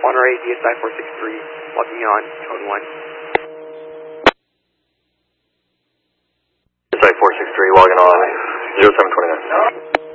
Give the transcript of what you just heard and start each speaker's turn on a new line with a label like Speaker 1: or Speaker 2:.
Speaker 1: Monterey, DSI 463, logging you on, code 1.
Speaker 2: DSI 463, logging on, 0729.